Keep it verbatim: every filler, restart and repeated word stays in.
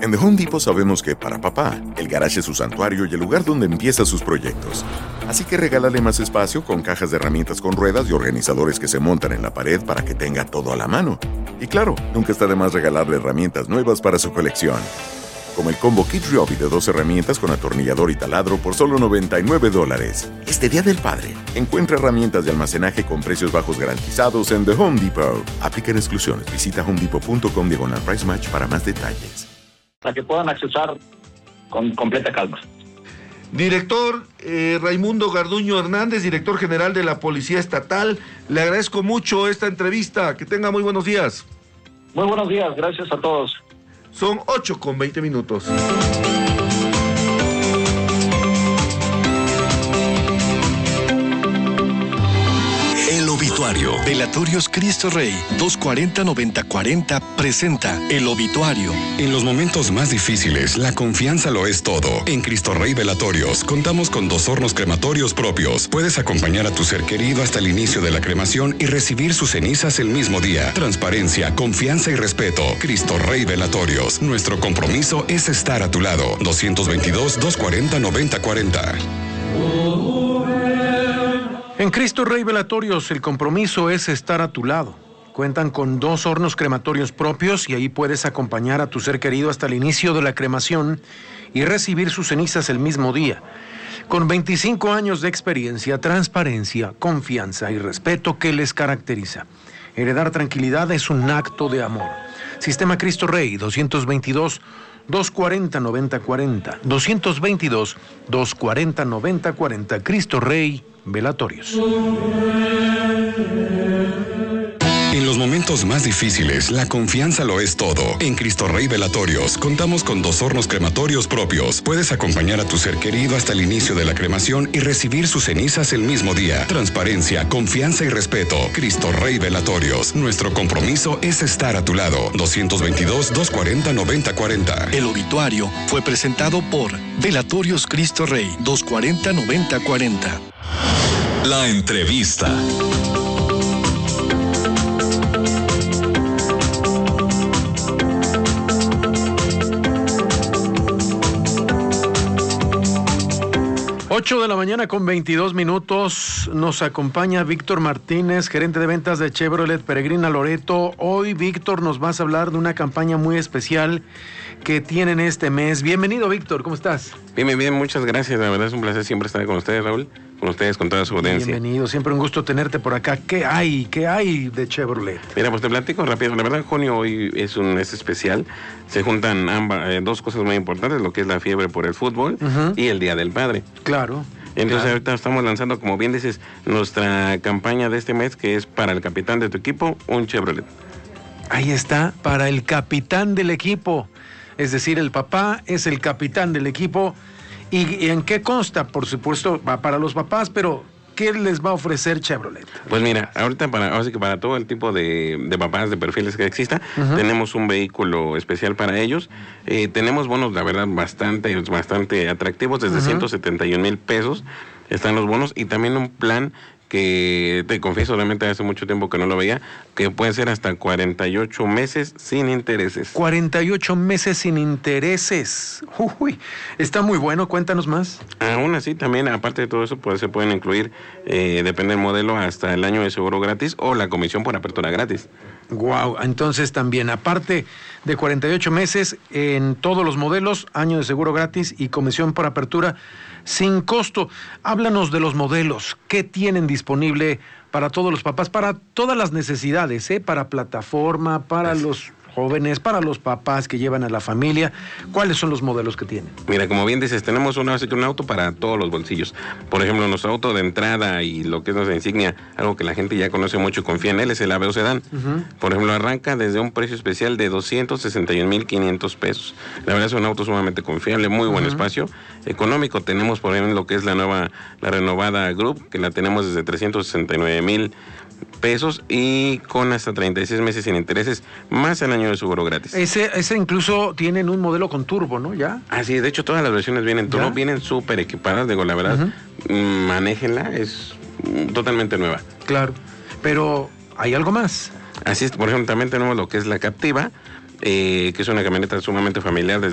En The Home Depot sabemos que para papá, el garage es su santuario y el lugar donde empieza sus proyectos. Así que regálale más espacio con cajas de herramientas con ruedas y organizadores que se montan en la pared para que tenga todo a la mano. Y claro, nunca está de más regalarle herramientas nuevas para su colección. Como el combo Kit Ryobi de dos herramientas con atornillador y taladro por solo noventa y nueve dólares. Este Día del Padre, encuentra herramientas de almacenaje con precios bajos garantizados en The Home Depot. Aplican exclusiones. Visita homedepot.com diagonal price match para más detalles. Para que puedan accesar con completa calma. Director eh, Raimundo Garduño Hernández, director general de la Policía Estatal, le agradezco mucho esta entrevista. Que tenga muy buenos días. Muy buenos días, gracias a todos. Son ocho con veinte minutos. El Obituario. Velatorios Cristo Rey doscientos cuarenta noventa cuarenta presenta El Obituario. En los momentos más difíciles, la confianza lo es todo. En Cristo Rey Velatorios contamos con dos hornos crematorios propios. Puedes acompañar a tu ser querido hasta el inicio de la cremación y recibir sus cenizas el mismo día. Transparencia, confianza y respeto. Cristo Rey Velatorios. Nuestro compromiso es estar a tu lado. doscientos veintidós, doscientos cuarenta, noventa cuarenta. En Cristo Rey Velatorios, el compromiso es estar a tu lado. Cuentan con dos hornos crematorios propios y ahí puedes acompañar a tu ser querido hasta el inicio de la cremación y recibir sus cenizas el mismo día. Con veinticinco años de experiencia, transparencia, confianza y respeto que les caracteriza. Heredar tranquilidad es un acto de amor. Sistema Cristo Rey, doscientos veintidós, doscientos cuarenta, noventa cuarenta. doscientos veintidós, doscientos cuarenta, noventa cuarenta. Cristo Rey Velatorios. En los momentos más difíciles, la confianza lo es todo. En Cristo Rey Velatorios contamos con dos hornos crematorios propios. Puedes acompañar a tu ser querido hasta el inicio de la cremación y recibir sus cenizas el mismo día. Transparencia, confianza y respeto. Cristo Rey Velatorios. Nuestro compromiso es estar a tu lado. doscientos veintidós, doscientos cuarenta, noventa cuarenta. El Obituario fue presentado por Velatorios Cristo Rey doscientos cuarenta noventa cuarenta. La entrevista. ocho de la mañana con veintidós minutos, nos acompaña Víctor Martínez, gerente de ventas de Chevrolet Peregrina Loreto. Hoy, Víctor, nos vas a hablar de una campaña muy especial que tienen este mes. Bienvenido, Víctor, ¿cómo estás? Bien, bien, bien, muchas gracias. La verdad es un placer siempre estar con ustedes, Raúl, con ustedes, con toda su audiencia. Bienvenido, siempre un gusto tenerte por acá. ¿Qué hay? ¿Qué hay de Chevrolet? Mira, pues te platico rápido. La verdad, junio hoy es un mes especial. Se juntan ambas, eh, dos cosas muy importantes, lo que es la fiebre por el fútbol uh-huh. y el Día del Padre. Claro. Entonces claro. ahorita estamos lanzando, como bien dices, nuestra campaña de este mes, que es para el capitán de tu equipo, un Chevrolet. Ahí está, para el capitán del equipo. Es decir, el papá es el capitán del equipo. ¿Y, y en qué consta? Por supuesto, va para los papás, pero ¿qué les va a ofrecer Chevrolet? Pues mira, ahorita para, así que para todo el tipo de, de papás, de perfiles que exista, uh-huh. tenemos un vehículo especial para ellos. Eh, tenemos bonos, la verdad, bastante, bastante atractivos, desde uh-huh. ciento setenta y un mil pesos están los bonos, y también un plan que te confieso, realmente hace mucho tiempo que no lo veía, que puede ser hasta cuarenta y ocho meses sin intereses. cuarenta y ocho meses sin intereses. Uy, está muy bueno, cuéntanos más. Aún así, también, aparte de todo eso, pues se pueden incluir, eh, depende del modelo, hasta el año de seguro gratis o la comisión por apertura gratis. Wow, entonces también, aparte de cuarenta y ocho meses en todos los modelos, año de seguro gratis y comisión por apertura sin costo. Háblanos de los modelos, ¿qué tienen disponible para todos los papás, para todas las necesidades, ¿eh? Para plataforma, para los jóvenes, para los papás que llevan a la familia? ¿Cuáles son los modelos que tienen? Mira, como bien dices, tenemos una, un auto para todos los bolsillos. Por ejemplo, nuestro auto de entrada y lo que es nuestra insignia, algo que la gente ya conoce mucho y confía en él, es el Aveo Sedán. Uh-huh. Por ejemplo, arranca desde un precio especial de doscientos sesenta y un mil quinientos pesos. La verdad es un auto sumamente confiable, muy buen uh-huh. espacio. Económico, tenemos por ejemplo lo que es la nueva, la renovada Group, que la tenemos desde trescientos sesenta y nueve mil pesos y con hasta treinta y seis meses sin intereses, más el año de seguro gratis. Ese, ese incluso tienen un modelo con turbo, ¿no? ¿Ya? Así, de hecho todas las versiones vienen turbo, vienen súper equipadas, digo, la verdad, uh-huh. manéjenla, es totalmente nueva. Claro, pero ¿hay algo más? Así es, por ejemplo, también tenemos lo que es la Captiva, eh, que es una camioneta sumamente familiar, desde